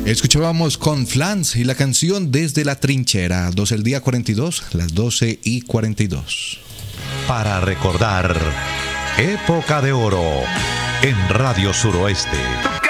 Escuchábamos con Flans y la canción Desde la Trinchera. 12 el día 42, las 12:42. Para recordar, época de oro en Radio Suroeste.